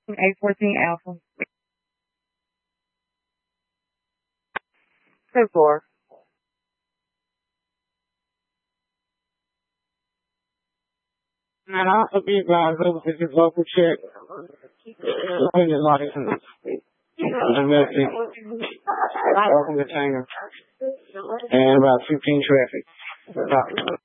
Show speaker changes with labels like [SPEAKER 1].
[SPEAKER 1] 814 Alpha. 2-4. And I'll be advised over to this local check. I'm just like domestic, open container, and about 15 traffic.